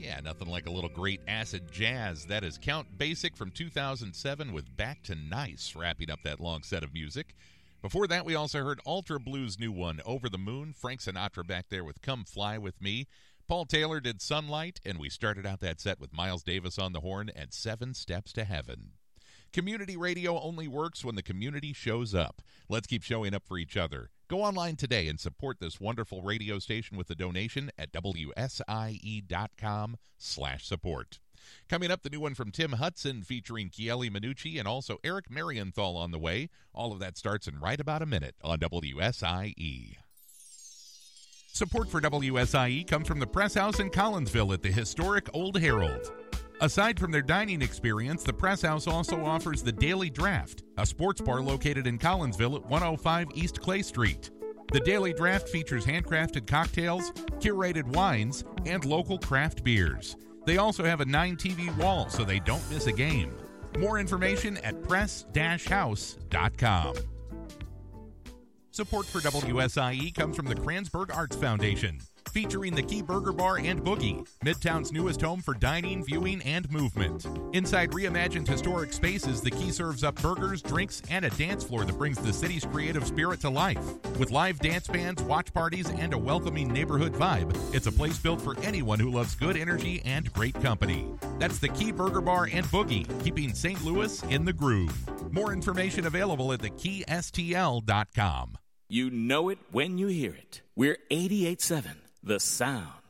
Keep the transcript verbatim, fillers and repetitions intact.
Yeah, nothing like a little great acid jazz. That is Count Basic from two thousand seven with Back to Nice, wrapping up that long set of music. Before that, we also heard Ultra Blues' new one, Over the Moon. Frank Sinatra back there with Come Fly With Me. Paul Taylor did Sunlight, and we started out that set with Miles Davis on the horn and Seven Steps to Heaven. Community radio only works when the community shows up. Let's keep showing up for each other. Go online today and support this wonderful radio station with a donation at W S I E dot com slash support. Coming up, the new one from Tim Hudson featuring Chieli Minucci and also Eric Marienthal on the way. All of that starts in right about a minute on W S I E. Support for W S I E comes from the Press House in Collinsville at the historic Old Herald. Aside from their dining experience, the Press House also offers the Daily Draft, a sports bar located in Collinsville at one oh five East Clay Street. The Daily Draft features handcrafted cocktails, curated wines, and local craft beers. They also have a nine T V wall so they don't miss a game. More information at press dash house dot com. Support for W S I E comes from the Kranzberg Arts Foundation, featuring the Key Burger Bar and Boogie, Midtown's newest home for dining, viewing, and movement. Inside reimagined historic spaces, the Key serves up burgers, drinks, and a dance floor that brings the city's creative spirit to life. With live dance bands, watch parties, and a welcoming neighborhood vibe, it's a place built for anyone who loves good energy and great company. That's the Key Burger Bar and Boogie, keeping Saint Louis in the groove. More information available at the key S T L dot com. You know it when you hear it. We're eighty-eight point seven, The Sound.